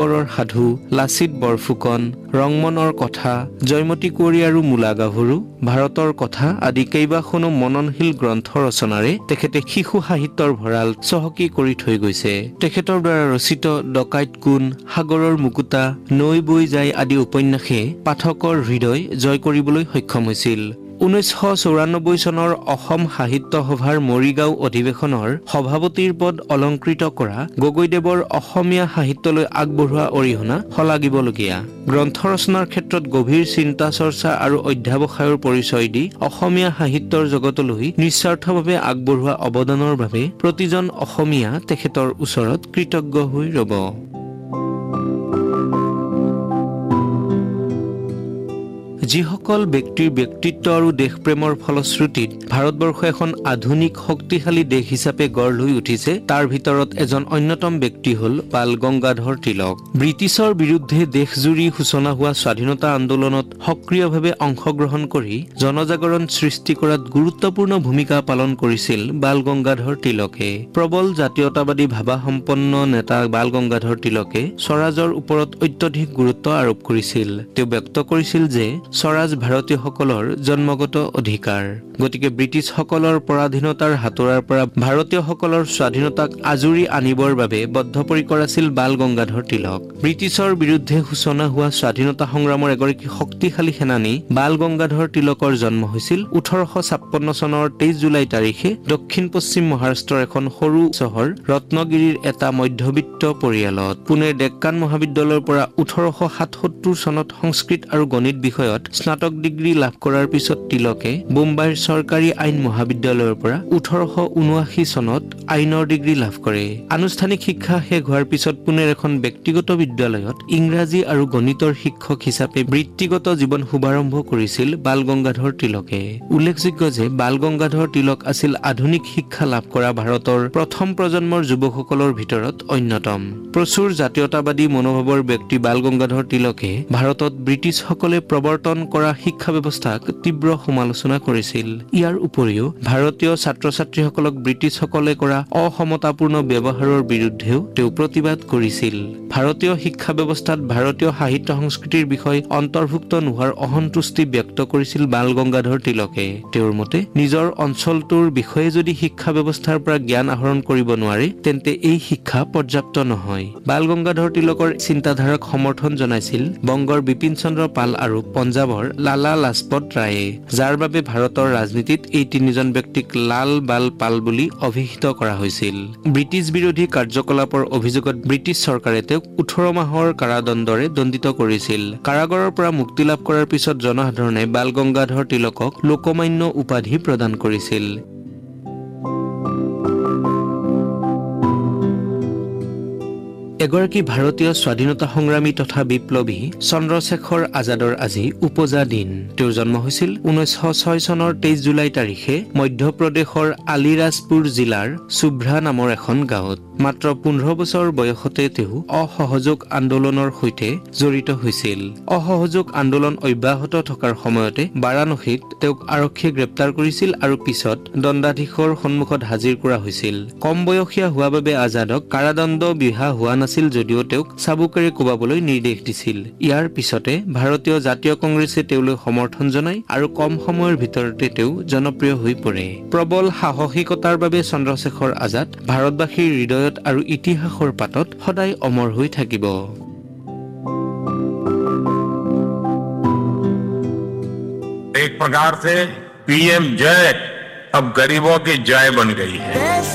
শংকৰৰ সাধু, লাচিত বৰফুকন, ৰংমনৰ কথা, জয়মতী কুঁৱৰী আৰু মূলা গাভৰু, ভাৰতৰ কথা আদি কেইবাখনো মননশীল গ্ৰন্থ ৰচনাৰে তেখেতে শিশু সাহিত্যৰ ভঁৰাল চহকী কৰি থৈ গৈছে। তেখেতৰ দ্বাৰা ৰচিত ডকাইত কোন, সাগৰৰ মুকুতা, নৈ বৈ যায় আদি উপন্যাসে পাঠকৰ হৃদয় জয় কৰিবলৈ সক্ষম হৈছিল। 1994 চনৰ অসম সাহিত্য সভাৰ মৰিগাঁও অধিৱেশনৰ সভাপতিৰ পদ অলংকৃত কৰা গগৈদেৱৰ অসমীয়া সাহিত্যলৈ আগবঢ়োৱা অৰিহণা শলাগিবলগীয়া। গ্ৰন্থ ৰচনাৰ ক্ষেত্ৰত গভীৰ চিন্তা চৰ্চা আৰু অধ্যাৱসায়ৰ পৰিচয় দি অসমীয়া সাহিত্যৰ জগতলৈ নিস্বাৰ্থভাৱে আগবঢ়োৱা অৱদানৰ বাবে প্ৰতিজন অসমীয়া তেখেতৰ ওচৰত কৃতজ্ঞ হৈ ৰব। যিসকল ব্যক্তিৰ ব্যক্তিত্ব আৰু দেশপ্ৰেমৰ ফলশ্ৰুতিত ভাৰতবৰ্ষ এখন আধুনিক শক্তিশালী দেশ হিচাপে গঢ় লৈ উঠিছে, তাৰ ভিতৰত এজন অন্যতম ব্যক্তি হ'ল বাল গংগাধৰ তিলক। ব্ৰিটিছৰ বিৰুদ্ধে দেশজুৰি সূচনা হোৱা স্বাধীনতা আন্দোলনত সক্ৰিয়ভাৱে অংশগ্ৰহণ কৰি জনজাগৰণ সৃষ্টি কৰাত গুৰুত্বপূৰ্ণ ভূমিকা পালন কৰিছিল বাল গংগাধৰ তিলকে। প্ৰবল জাতীয়তাবাদী ভাৱাসম্পন্ন নেতা বাল গংগাধৰ তিলকে স্বৰাজৰ ওপৰত অত্যধিক গুৰুত্ব আৰোপ কৰিছিল। তেওঁ ব্যক্ত কৰিছিল যে স্বৰাজ ভাৰতীয়সকলৰ জন্মগত অধিকাৰ, গতিকে ব্ৰিটিছসকলৰ পৰাধীনতাৰ হাতোৰাৰ পৰা ভাৰতীয়সকলৰ স্বাধীনতাক আজুৰি আনিবৰ বাবে বদ্ধপৰিকৰ আছিল বাল গংগাধৰ তিলক। ব্ৰিটিছৰ বিৰুদ্ধে সূচনা হোৱা স্বাধীনতা সংগ্ৰামৰ এগৰাকী শক্তিশালী সেনানী বাল গংগাধৰ তিলকৰ জন্ম হৈছিল 1856 চনৰ 23 জুলাই তাৰিখে দক্ষিণ পশ্চিম মহাৰাষ্ট্ৰৰ এখন সৰু চহৰ ৰত্নগিৰিৰ এটা মধ্যবিত্ত পৰিয়ালত। পুনেৰ ডেক্কান মহাবিদ্যালয়ৰ পৰা 1877 চনত সংস্কৃত আৰু গণিত বিষয়ত স্নাতক ডিগ্ৰী লাভ কৰাৰ পিছত তিলকে বোম্বাইৰ চৰকাৰী আইন মহাবিদ্যালয়ৰ পৰা 1879 চনত আইনৰ ডিগ্ৰী লাভ কৰে। আনুষ্ঠানিক শিক্ষা শেষ হোৱাৰ পিছত পুনেৰ এখন ব্যক্তিগত বিদ্যালয়ত ইংৰাজী আৰু গণিতৰ শিক্ষক হিচাপে বৃত্তিগত জীৱন শুভাৰম্ভ কৰিছিল বাল গংগাধৰ তিলকে। উল্লেখযোগ্য যে বাল গংগাধৰ তিলক আছিল আধুনিক শিক্ষা লাভ কৰা ভাৰতৰ প্ৰথম প্ৰজন্মৰ যুৱকসকলৰ ভিতৰত অন্যতম। প্ৰচুৰ জাতীয়তাবাদী মনোভাৱৰ ব্যক্তি বাল গংগাধৰ তিলকে ভাৰতত ব্ৰিটিছসকলে প্ৰৱৰ্তন কৰা শিক্ষা ব্যৱস্থাক তীব্ৰ সমালোচনা কৰিছিল। ইয়াৰ উপৰিও ভাৰতীয় ছাত্ৰ ছাত্ৰীসকলক ব্ৰিটিছসকলে কৰা অসমতাপূৰ্ণ ব্যৱহাৰৰ বিৰুদ্ধেও তেওঁ প্ৰতিবাদ কৰিছিল। ভাৰতীয় শিক্ষা ব্যৱস্থাত ভাৰতীয় সাহিত্য সংস্কৃতিৰ বিষয় অন্তৰ্ভুক্ত নোহোৱাৰ অসন্তুষ্টি ব্যক্ত কৰিছিল বাল গংগাধৰ তিলকে। তেওঁৰ মতে নিজৰ অঞ্চলটোৰ বিষয়ে যদি শিক্ষা ব্যৱস্থাৰ পৰা জ্ঞান আহৰণ কৰিব নোৱাৰে তেন্তে এই শিক্ষা পৰ্যাপ্ত নহয়। বাল গংগাধৰ তিলকৰ চিন্তাধাৰাক সমৰ্থন জনাইছিল বংগৰ বিপিন চন্দ্ৰ পাল আৰু পঞ্জাৱৰ লালা লাজপত ৰায়ে, যাৰ বাবে ভাৰতৰ ৰাজনীতিত এই তিনিজন ব্যক্তিক লাল বাল পাল বুলি অভিহিত কৰা হৈছিল। ব্ৰিটিছ বিৰোধী কাৰ্যকলাপৰ অভিযোগত ব্ৰিটিছ চৰকাৰে তেওঁক 18 মাহৰ কাৰাদণ্ডৰে দণ্ডিত কৰিছিল। কাৰাগাৰৰ পৰা মুক্তি লাভ কৰাৰ পিছত জনসাধাৰণে বাল গংগাধৰ তিলকক লোকমান্য উপাধি প্ৰদান কৰিছিল। এগৰাকী ভাৰতীয় স্বাধীনতা সংগ্ৰামী তথা বিপ্লৱী চন্দ্ৰশেখৰ আজাদৰ আজি উপজা দিন। তেওঁৰ জন্ম হৈছিল 1906 চনৰ 23 জুলাই তাৰিখে মধ্যপ্ৰদেশৰ আলিৰাজপুৰ জিলাৰ চুভ্ৰা নামৰ এখন গাঁৱত। মাত্ৰ 15 বছৰ বয়সতে তেওঁ অসহযোগ আন্দোলনৰ সৈতে জড়িত হৈছিল। অসহযোগ আন্দোলন অব্যাহত থকাৰ সময়তে বাৰাণসীত তেওঁক আৰক্ষীয়ে গ্ৰেপ্তাৰ কৰিছিল আৰু পিছত দণ্ডাধীশৰ সন্মুখত হাজিৰ কৰা হৈছিল। কম বয়সীয়া হোৱা বাবে আজাদক কাৰাদণ্ড বিহা হোৱা নাছিল যদিও তেওঁক চাবুকেৰে কোবাবলৈ নিৰ্দেশ দিছিল। ইয়াৰ পিছতে ভাৰতীয় জাতীয় কংগ্ৰেছে তেওঁলৈ সমৰ্থন জনায় আৰু কম সময়ৰ ভিতৰতে তেওঁ জনপ্ৰিয় হৈ পৰে। প্ৰবল সাহসিকতাৰ বাবে চন্দ্ৰশেখৰ আজাদ ভাৰতবাসীৰ হৃদয়ত আৰু ইতিহাসৰ পাতত সদায় অমৰ হৈ থাকিব। एक प्रकार से पीएम जय अब गरीबों की जय बन गई है।